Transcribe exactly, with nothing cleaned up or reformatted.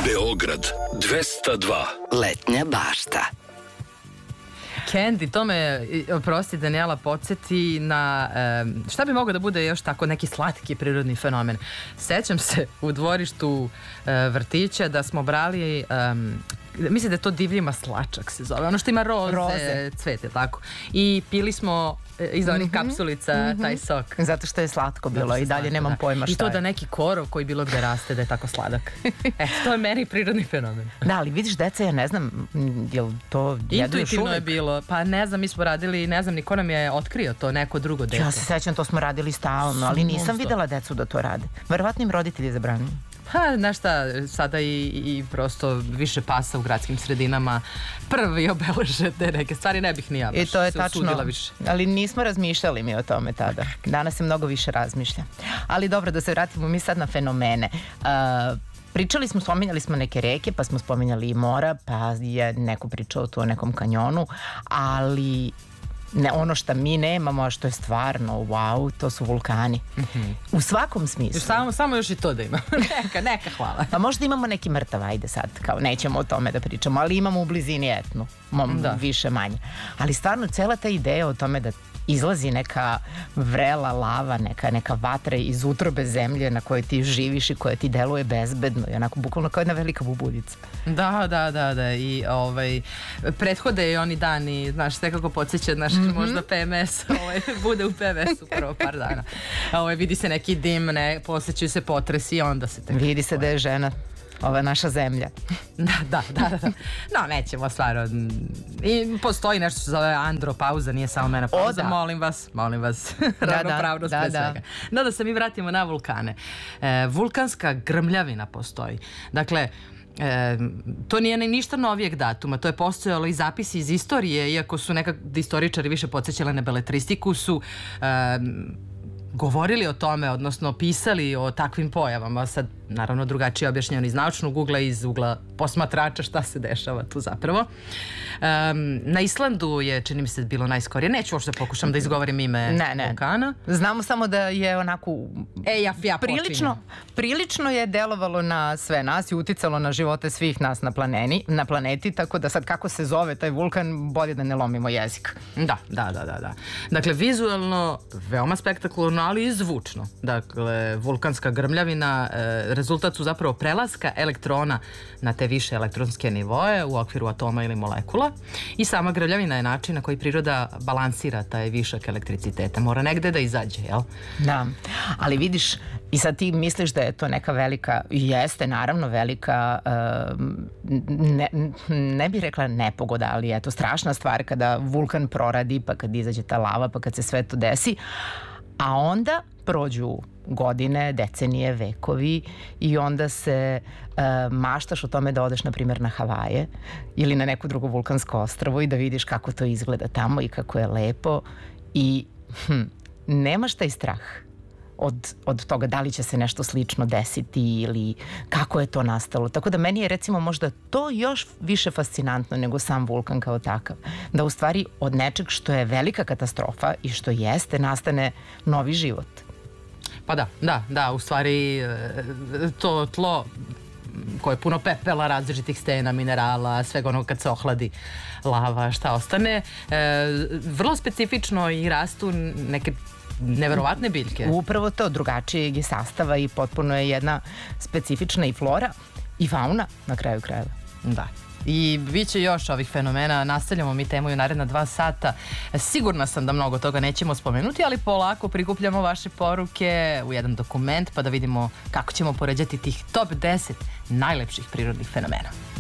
Beograd dvesta dva. Letnja bašta. Candy, to me, oprosti Danijela, podsjeti na um, šta bi mogao da bude još tako neki slatki prirodni fenomen. Sećam se u dvorištu uh, vrtića da smo brali, um, mislim da je to divlji maslačak se zove, ono što ima roze, roze. cvete, tako. I pili smo iz onih mm-hmm. kapsulica mm-hmm. taj sok. Zato što je slatko bilo i dalje slatko, nemam da. pojma šta je. I to da neki korov koji bilo gde raste da je tako sladak. E, to je meni prirodni fenomen. Da, ali vidiš, deca, ja ne znam, jel to jedu još intuitivno uvek? Je bilo. Pa ne znam, mi smo radili, ne znam, niko nam je otkrio to, neko drugo dete. Ja se sećam, to smo radili stalno, ali nisam videla decu da to rade. Verovatno im roditelji zabranjuju. Pa, znaš šta, sada i, i prosto više pasa u gradskim sredinama prvi obeleže te neke stvari, ne bih ni ja baš I to je se tačno, usudila više. Ali nismo razmišljali mi o tome tada. Danas se mnogo više razmišlja. Ali dobro, da se vratimo mi sad na fenomene. Uh, Pričali smo, spominjali smo neke reke, pa smo spominjali i mora, pa je neko pričao tu o nekom kanjonu, ali ne, ono što mi nemamo, a što je stvarno wow, to su vulkani. Mm-hmm. U svakom smislu. Samo, samo još i to da imamo. neka, neka, hvala. Pa možda imamo neki mrtav, ajde sad, kao nećemo o tome da pričamo, ali imamo u blizini Etnu, mom, da. više manje. Ali stvarno, cela ta ideja o tome da izlazi neka vrela lava, neka, neka vatra iz utrobe zemlje na kojoj ti živiš i koja ti deluje bezbedno i onako bukvalno kao jedna velika bubuljica. Da, da, da, da. I ovaj, prethode i oni dani, znaš, nekako podsjeća, znaš, mm-hmm. možda P M S, ovaj, bude u P M S-u prvo par dana. Ovaj, vidi se neki dim, ne, posjećaju se potresi i onda se tek... Vidi se da je žena. Ova naša zemlja. Da, da, da, da. No, nećemo stvarno. I postoji nešto što se zove andropauza, nije samo menopauza. O, da. Molim vas, molim vas. Da, ravnopravnost da, pre da, svega. No, da se mi vratimo na vulkane. E, vulkanska grmljavina postoji. Dakle, E, to nije ništa novijeg datuma, to je postojalo i zapisi iz istorije, iako su nekak istoričari više podsjećali na beletristiku, su e, govorili o tome, odnosno pisali o takvim pojavama. Sad, naravno, drugačije objašnjeno iz naučnog ugla, iz ugla posmatrača šta se dešava tu zapravo. Um, na Islandu je, čini mi se, bilo najskorije. Neću uopšte pokušam da izgovorim ime ne, ne. vulkana. Znamo samo da je onako... E, ja, ja prilično, prilično je delovalo na sve nas i uticalo na živote svih nas na, planeni, na planeti, tako da sad kako se zove taj vulkan, bolje da ne lomimo jezik. Da, da, da, da. da. Dakle, vizualno veoma spektakularno, ali i zvučno. Dakle, vulkanska grmljavina, e, rezultat su zapravo prelaska elektrona na te više elektronske nivoe u okviru atoma ili molekula i sama grmljavina je način na koji priroda balansira taj višak elektriciteta. Mora negde da izađe, jel? Da, ali vidiš, i sad ti misliš da je to neka velika, jeste naravno velika, ne, ne bih rekla nepogoda, ali je to strašna stvar kada vulkan proradi, pa kad izađe ta lava, pa kad se sve to desi, a onda prođu godine, decenije, vekovi i onda se uh, maštaš o tome da odeš, na primjer, na Havaje ili na neku drugo vulkansko ostrvo i da vidiš kako to izgleda tamo i kako je lepo i hm, nemaš taj strah od, od toga da li će se nešto slično desiti ili kako je to nastalo. Tako da meni je recimo možda to još više fascinantno nego sam vulkan kao takav. Da u stvari od nečeg što je velika katastrofa i što jeste nastane novi život. Pa da, da, da, u stvari to tlo koje je puno pepela, različitih stena, minerala, svega onog kad se ohladi lava, šta ostane. E, vrlo specifično i rastu neke neverovatne biljke. Upravo to, drugačijeg je sastava i potpuno je jedna specifična i flora i fauna na kraju krajeva. Da. I bit će još ovih fenomena, nastavljamo mi temu i u naredna dva sata. Sigurna sam da mnogo toga nećemo spomenuti, ali polako prikupljamo vaše poruke u jedan dokument pa da vidimo kako ćemo poređati tih top deset najlepših prirodnih fenomena.